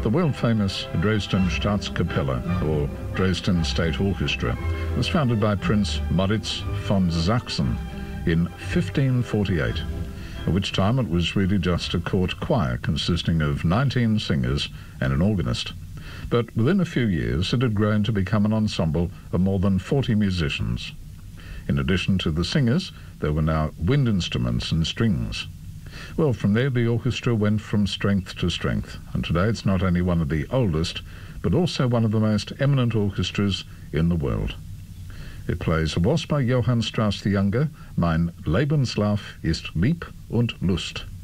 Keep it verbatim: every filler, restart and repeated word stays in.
The world-famous Dresden Staatskapelle, or Dresden State Orchestra, was founded by Prince Moritz von Sachsen in fifteen forty-eight, at which time it was really just a court choir consisting of nineteen singers and an organist. But within a few years it had grown to become an ensemble of more than forty musicians. In addition to the singers, there were now wind instruments and strings. Well, from there the orchestra went from strength to strength, and today it's not only one of the oldest, but also one of the most eminent orchestras in the world. It plays a waltz by Johann Strauss the Younger, Mein Lebenslauf ist Lieb und Lust.